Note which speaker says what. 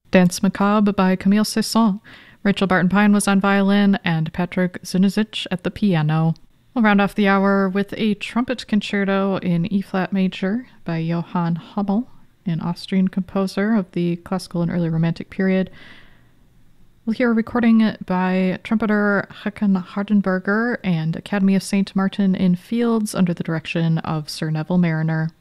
Speaker 1: Dance Macabre by Camille Saint-Saëns. Rachel Barton Pine was on violin, and Patrick Zunizic at the piano. We'll round off the hour with a trumpet concerto in E-flat major by Johann Hummel, an Austrian composer of the classical and early Romantic period. We'll hear a recording by trumpeter Hakan Hardenberger and Academy of St. Martin in Fields under the direction of Sir Neville Mariner.